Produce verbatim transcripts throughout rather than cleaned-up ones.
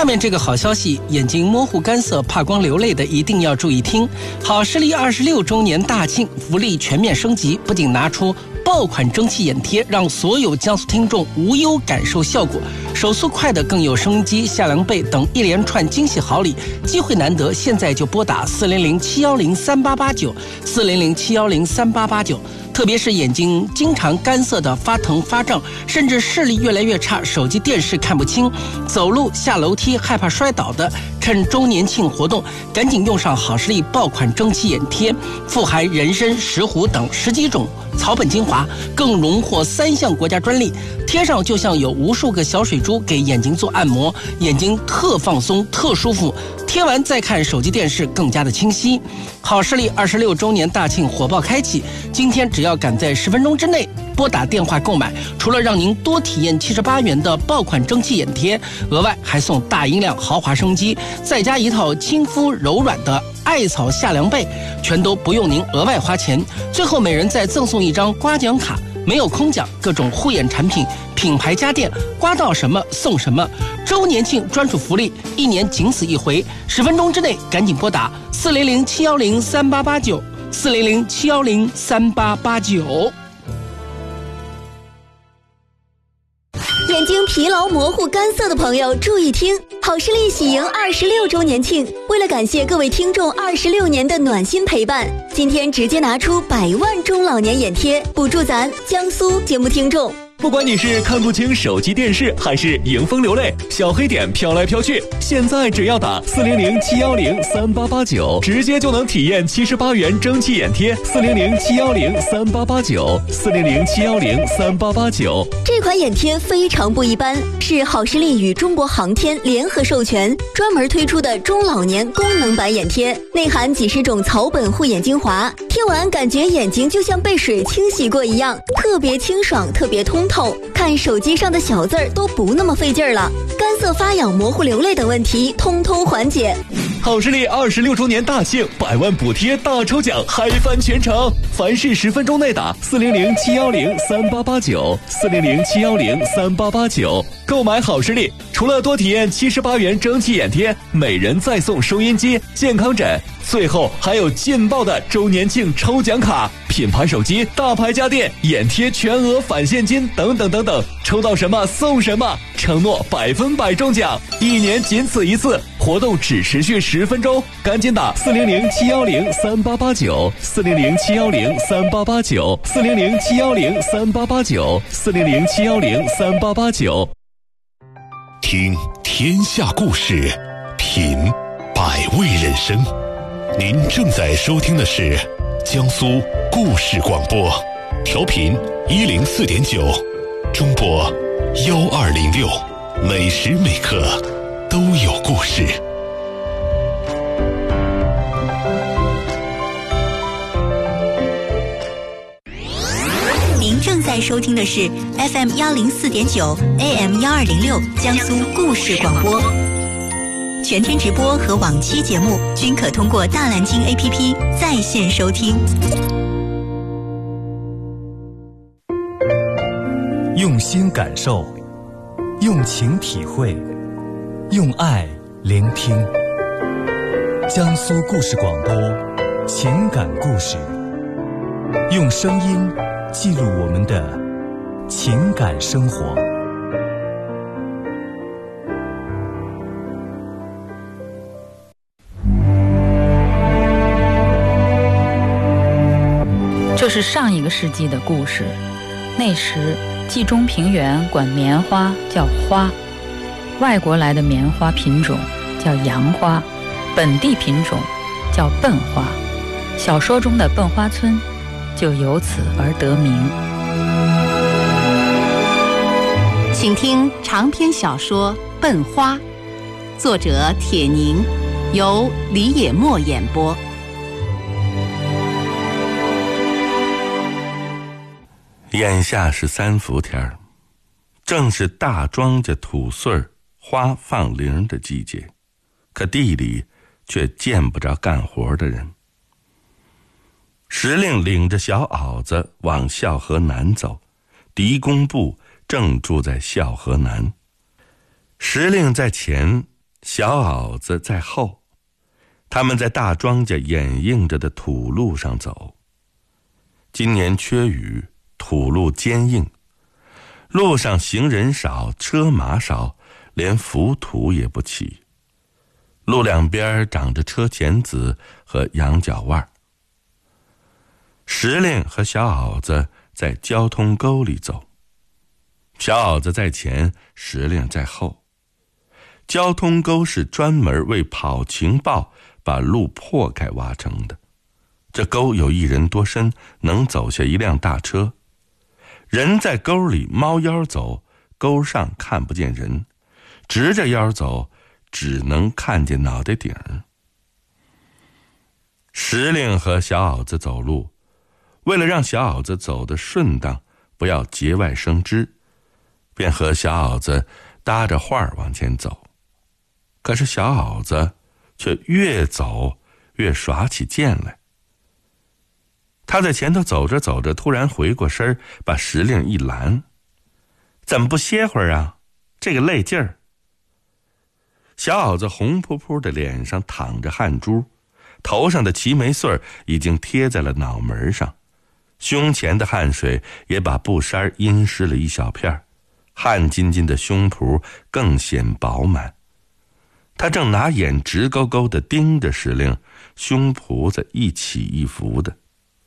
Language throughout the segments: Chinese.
面这个好消息，眼睛模糊干涩怕光流泪的一定要注意听。好视力二十六周年大庆，福利全面升级，不仅拿出爆款蒸汽眼贴，让所有江苏听众无忧感受效果，手速快的更有收音机、夏凉被等一连串惊喜好礼，机会难得，现在就拨打四零零七幺零三八八九四零零七幺零三八八九。特别是眼睛经常干涩的、发疼发胀，甚至视力越来越差，手机电视看不清，走路下楼梯害怕摔倒的，趁周年庆活动赶紧用上好视力爆款蒸汽眼贴，富含人参、石斛等十几种草本精华，更荣获三项国家专利。贴上就像有无数个小水珠给眼睛做按摩，眼睛特放松特舒服，贴完再看手机电视更加的清晰。好视力二十六周年大庆火爆开启，今天只要赶在十分钟之内拨打电话购买，除了让您多体验七十八元的爆款蒸汽眼贴，额外还送大音量豪华声机，再加一套亲肤柔软的艾草夏凉被，全都不用您额外花钱。最后每人再赠送一张刮奖卡，没有空奖，各种护眼产品、品牌家电，刮到什么送什么。周年庆专属福利，一年仅此一回，十分钟之内赶紧拨打四零零七幺零三八八九四零零七幺零三八八九。 眼睛疲劳模糊干涩的朋友注意听，好视力喜迎二十六周年庆，为了感谢各位听众二十六年的暖心陪伴，今天直接拿出百万中老年眼贴，补助咱江苏节目听众。 不管你是看不清手机电视，还是迎风流泪，小黑点飘来飘去，现在只要打四零零七幺零三八八九，直接就能体验七十八元蒸汽眼贴。四零零七幺零三八八九，四零零七幺零三八八九。 这款眼贴非常不一般，是好视力与中国航天联合授权，专门推出的中老年功能版眼贴，内含几十种草本护眼精华，贴完感觉眼睛就像被水清洗过一样，特别清爽，特别通透，看手机上的小字儿都不那么费劲儿了，干涩发痒、模糊流泪等问题通通缓解。 好视力二十六周年大庆，百万补贴大抽奖，嗨翻全城！凡是十分钟内打四零零七幺零三八八九四零零七幺零三八八九，购买好视力，除了多体验七十八元蒸汽眼贴，每人再送收音机、健康枕，最后还有劲爆的周年庆抽奖卡，品牌手机、大牌家电、眼贴全额返现金等等等等，抽到什么送什么，承诺百分百中奖，一年仅此一次，活动只持续十分钟，赶紧打四零零七幺零三八八九四零零七幺零三八八九四零零七幺零三八八九四零零七幺零三八八九。 听天下故事，品百味人生。您正在收听的是江苏故事广播，调频一零四点九，中波幺二零六，每时每刻都有故事。 您正在收听的是 F M 幺零四点九 A M 幺二零六江苏故事广播，全天直播和往期节目均可通过大蓝鲸 A P P 在线收听。 用心感受，用情体会，用爱聆听。江苏故事广播，情感故事，用声音记录我们的情感生活。 这是上一个世纪的故事，那时冀中平原管棉花叫花，外国来的棉花品种叫洋花，本地品种叫笨花，小说中的笨花村就由此而得名。 请听长篇小说《笨花》，作者铁凝，由李野墨演播。 眼下是三伏天，正是大庄稼土穗花放铃的季节，可地里却见不着干活的人。石令领着小袄子往孝河南走，狄公部正住在孝河南。石令在前， 小袄子在后，他们在大庄稼掩映着的土路上走。今年缺雨，土路坚硬，路上行人少，车马少，连浮土也不起。路两边长着车前子和羊角腕。石令和小袄子在交通沟里走，小袄子在前，石令在后。交通沟是专门为跑情报把路破开挖成的，这沟有一人多深，能走下一辆大车。人在沟里猫腰走，沟上看不见人，直着腰走，只能看见脑袋顶。石令和小袄子走路，为了让小袄子走得顺当，不要节外生枝，便和小袄子搭着话往前走。可是小袄子却越走越耍起剑来。他在前头走着走着，突然回过身，把石令一拦：“怎么不歇会儿啊？这个累劲儿。”小袄子红扑扑的脸上淌着汗珠，头上的齐眉穗已经贴在了脑门上，胸前的汗水也把布衫阴湿了一小片，汗津津的胸脯更显饱满。他正拿眼直勾勾地盯着石令，胸脯子一起一伏的。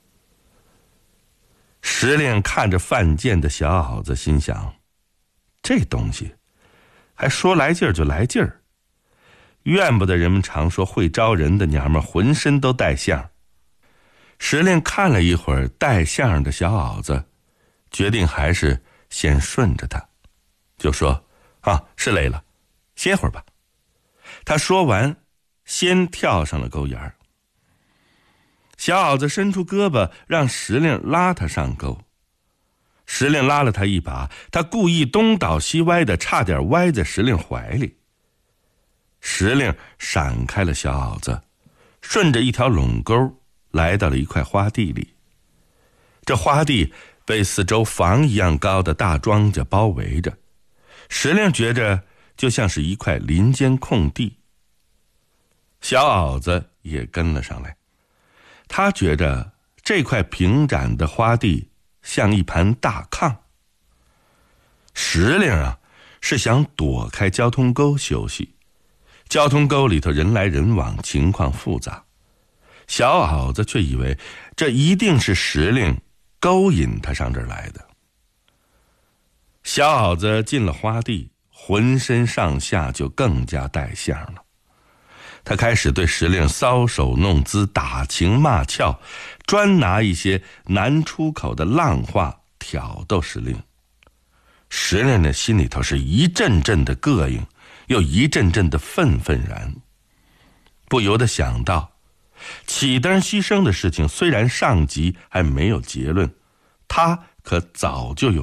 石令看着犯贱的小袄子，心想：这东西还说来劲儿就来劲儿，怨不得人们常说会招人的娘们浑身都带相。石令看了一会儿带相的小袄子，决定还是先顺着他，就说：啊，是累了，歇会儿吧。他说完，先跳上了沟沿。小袄子伸出胳膊，让石令拉他上沟。石令拉了他一把，他故意东倒西歪的，差点歪在石令怀里。石令闪开了小袄子，顺着一条垄沟来到了一块花地里。这花地被四周房一样高的大庄稼包围着，石令觉着就像是一块林间空地。小袄子也跟了上来，他觉着这块平展的花地像一盘大炕。石令啊，是想躲开交通沟休息，交通沟里头人来人往，情况复杂。小袄子却以为这一定是石令勾引他上这儿来的。小袄子进了花地，浑身上下就更加带相了。他开始对石令搔首弄姿，打情骂俏，专拿一些难出口的浪话挑逗石令。石令的心里头是一阵阵的膈应，又一阵阵的愤愤然，不由得想到，启灯牺牲的事情虽然上级还没有结论，他可早就有